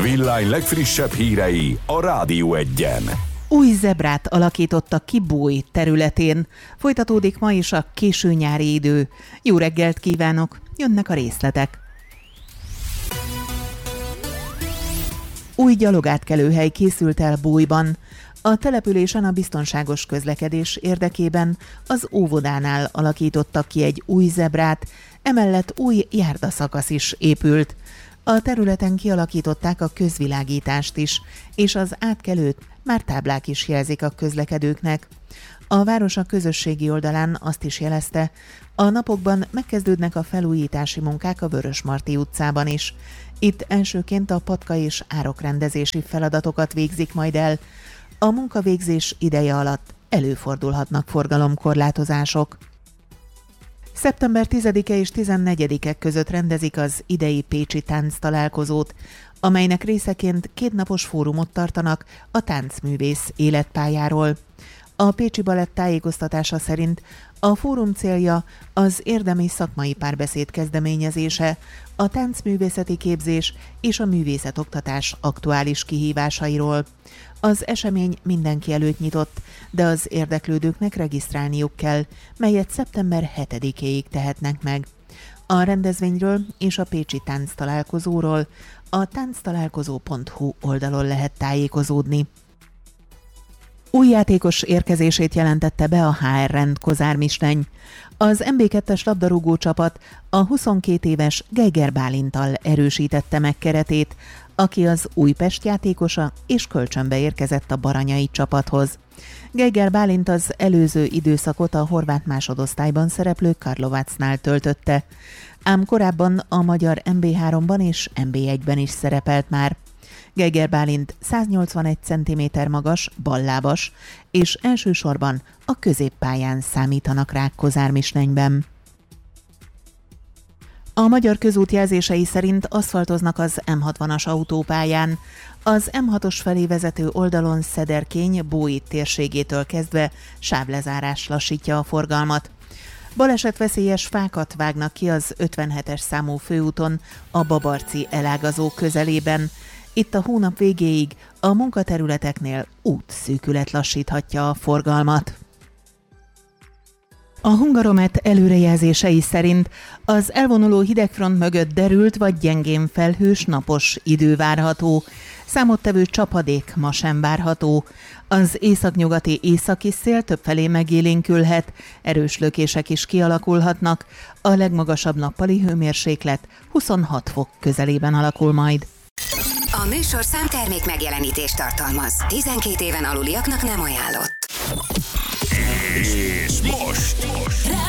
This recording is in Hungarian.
Villány legfrissebb hírei a Rádió Egyen. Új zebrát alakítottak ki Búj területén. Folytatódik ma is a késő nyári idő. Jó reggelt kívánok! Jönnek a részletek. Új gyalogátkelőhely készült el Bújban. A településen a biztonságos közlekedés érdekében az óvodánál alakítottak ki egy új zebrát, emellett új járdaszakasz is épült. A területen kialakították a közvilágítást is, és az átkelőt már táblák is jelzik a közlekedőknek. A város a közösségi oldalán azt is jelezte, a napokban megkezdődnek a felújítási munkák a Vörösmarty utcában is. Itt elsőként a patka és árokrendezési feladatokat végzik majd el. A munkavégzés ideje alatt előfordulhatnak forgalomkorlátozások. Szeptember 10-e és 14-e között rendezik az idei pécsi tánctalálkozót, amelynek részeként 2 napos fórumot tartanak a táncművész életpályáról. A Pécsi Balett tájékoztatása szerint a fórum célja az érdemi szakmai párbeszéd kezdeményezése, a táncművészeti képzés és a művészetoktatás aktuális kihívásairól. Az esemény mindenki előtt nyitott, de az érdeklődőknek regisztrálniuk kell, melyet szeptember 7-éig tehetnek meg. A rendezvényről és a pécsi tánctalálkozóról a tánctalálkozó.hu oldalon lehet tájékozódni. Új játékos érkezését jelentette be a HR Rend Kozármisteny. Az MB2-es labdarúgó csapat a 22 éves Geiger Bálinttal erősítette meg keretét, aki az Újpest játékosa és kölcsönbe érkezett a baranyai csapathoz. Geiger Bálint az előző időszakot a horvát másodosztályban szereplő Karlovácnál töltötte, ám korábban a magyar MB3-ban és MB1-ben is szerepelt már. Geiger Bálint 181 cm magas, ballábas, és elsősorban a középpályán számítanak rá Kozármistenyben. A magyar közút jelzései szerint aszfaltoznak az M60-as autópályán. Az M6-os felé vezető oldalon Szederkény-Bói térségétől kezdve sávlezárás lassítja a forgalmat. Balesetveszélyes fákat vágnak ki az 57-es számú főúton a Babarci elágazó közelében. Itt a hónap végéig a munkaterületeknél útszűkület lassíthatja a forgalmat. A Hungaromet előrejelzései szerint az elvonuló hidegfront mögött derült vagy gyengén felhős napos idő várható. Számottevő csapadék ma sem várható. Az északnyugati északi szél többfelé megélénkülhet, erős lökések is kialakulhatnak. A legmagasabb nappali hőmérséklet 26 fok közelében alakul majd. A műsorszám termék megjelenítést tartalmaz. 12 éven aluliaknak nem ajánlott. És most